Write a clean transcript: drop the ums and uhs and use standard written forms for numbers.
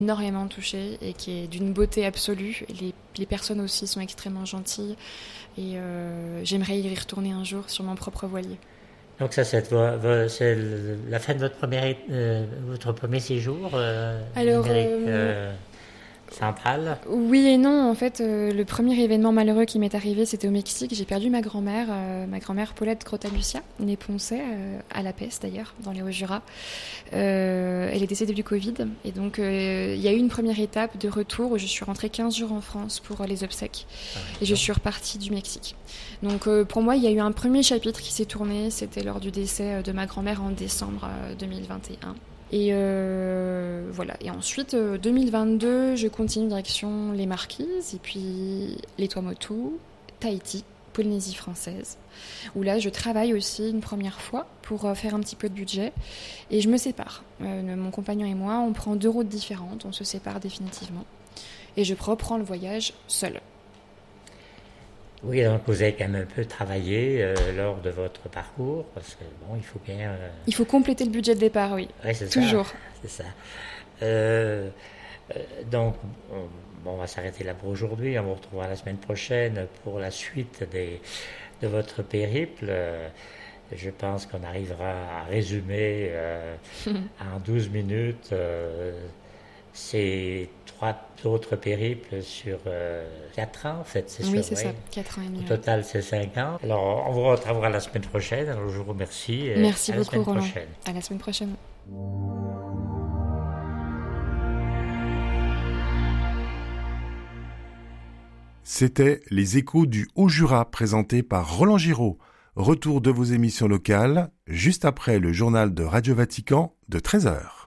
énormément touchée et qui est d'une beauté absolue. Les personnes aussi sont extrêmement gentilles et j'aimerais y retourner un jour sur mon propre voilier. Donc ça, c'est la fin de votre premier séjour Alors, Amérique centrale. oui et non. En fait, le premier événement malheureux qui m'est arrivé, c'était au Mexique. J'ai perdu ma grand-mère Paulette Grotalucia, née Poncet, à la peste d'ailleurs, dans les Hauts-Jura. Elle est décédée du Covid. Et donc, il y a eu une première étape de retour où je suis rentrée 15 jours en France pour les obsèques. Et je suis repartie du Mexique. Donc, pour moi, il y a eu un premier chapitre qui s'est tourné. C'était lors du décès de ma grand-mère en décembre 2021. Et voilà. Et ensuite, 2022, je continue direction les Marquises, et puis les Tuamotu, Tahiti, Polynésie française, où là, je travaille aussi une première fois pour faire un petit peu de budget. Et je me sépare. Mon compagnon et moi, on prend 2 routes différentes, on se sépare définitivement. Et je reprends le voyage seule. Oui, donc vous avez quand même un peu travaillé lors de votre parcours, parce que bon, il faut bien... Il faut compléter le budget de départ, oui. Ouais, c'est toujours. Ça, c'est ça. Donc, on va s'arrêter là pour aujourd'hui. On vous retrouvera la semaine prochaine pour la suite de votre périple. Je pense qu'on arrivera à résumer en 12 minutes ces 3 autres périples sur 4 ans, en fait, c'est sûr. Oui, c'est ça, 4 ans et demi. Au total, c'est 5 ans. Alors, on vous retrouvera la semaine prochaine. Alors, je vous remercie. Merci beaucoup, Roland. Prochaine. À la semaine prochaine. C'était Les Échos du Haut-Jura présentés par Roland Giraud. Retour de vos émissions locales juste après le journal de Radio Vatican de 13h.